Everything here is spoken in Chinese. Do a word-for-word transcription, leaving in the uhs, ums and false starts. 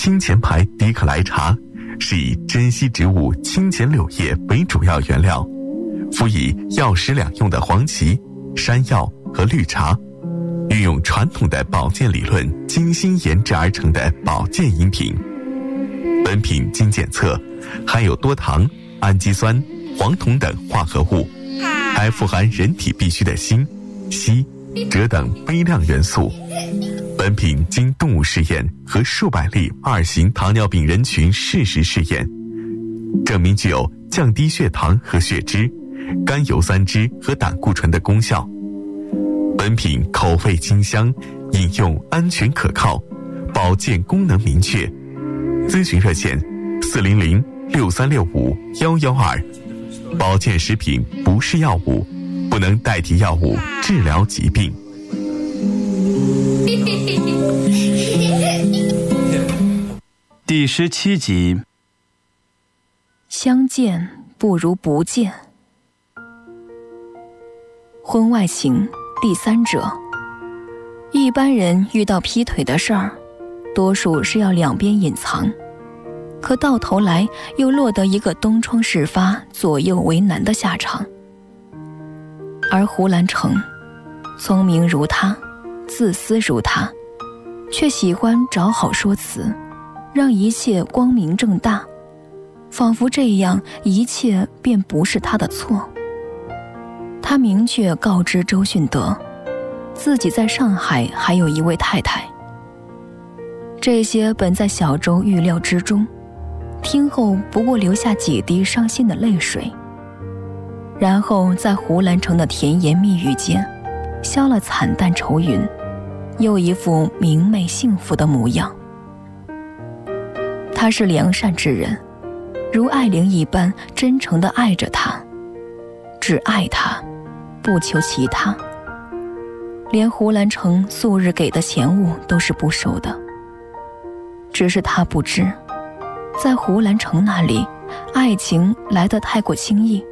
清钱牌迪克莱茶是以珍稀植物清钱柳叶为主要原料，辅以药食两用的黄芪、山药和绿茶，运用传统的保健理论精心研制而成的保健饮品。本品经检测含有多糖、氨基酸、黄酮等化合物，还富含人体必需的锌、硒、锗等微量元素。本品经动物试验和数百例二型糖尿病人群事实试验，证明具有降低血糖和血脂、甘油三酯和胆固醇的功效。本品口味清香，饮用安全可靠，保健功能明确。咨询热线四零零六三六五幺幺二。保健食品不是药物，不能代替药物治疗疾病。 第十七集， 相见不如不见。婚外情第三者。一般人遇到劈腿的事儿，多数是要两边隐藏，可到头来又落得一个东窗事发、左右为难的下场。而胡兰成，聪明如他，自私如他，却喜欢找好说辞，让一切光明正大，仿佛这样一切便不是他的错。他明确告知周迅德，自己在上海还有一位太太。这些本在小周预料之中，听后不过留下几滴伤心的泪水，然后在胡兰成的甜言蜜语间消了惨淡愁云，又一副明媚幸福的模样。他是良善之人，如爱玲一般真诚地爱着他，只爱他，不求其他，连胡兰成素日给的钱物都是不收的。只是他不知，在胡兰成那里，爱情来得太过轻易，